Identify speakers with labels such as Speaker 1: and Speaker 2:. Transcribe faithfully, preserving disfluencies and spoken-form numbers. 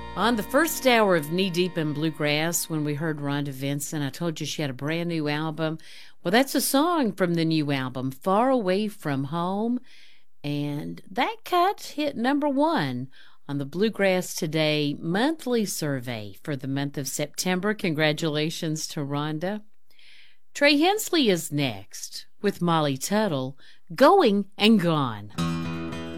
Speaker 1: On the first hour of Knee Deep in Bluegrass, when we heard Rhonda Vincent, I told you she had a brand new album. Well, that's a song from the new album, Far Away From Home. And that cut hit number one on the Bluegrass Today monthly survey for the month of September. Congratulations to Rhonda. Trey Hensley is next with Molly Tuttle, Going and Gone.